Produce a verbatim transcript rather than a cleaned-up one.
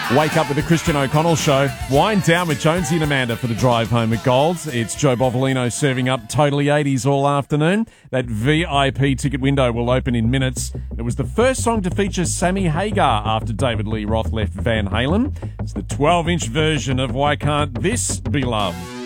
Wake up with the Christian O'Connell Show. Wind down with Jonesy and Amanda for the drive home at Golds. It's Joe Bovolino serving up Totally eighties all afternoon. That V I P ticket window will open in minutes. It was the first song to feature Sammy Hagar after David Lee Roth left Van Halen. It's the twelve-inch version of Why Can't This Be Love?